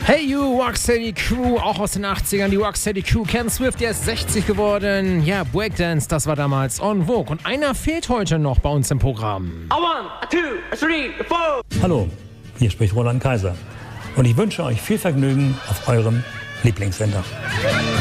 Hey you, Rocksteady Crew, auch aus den 80ern, die Rocksteady Crew. Ken Swift, der ist 60 geworden. Ja, Breakdance, das war damals en vogue. Und einer fehlt heute noch bei uns im Programm. 1, 2, 3, 4. Hallo, hier spricht Roland Kaiser. Und ich wünsche euch viel Vergnügen auf eurem Lieblingssender.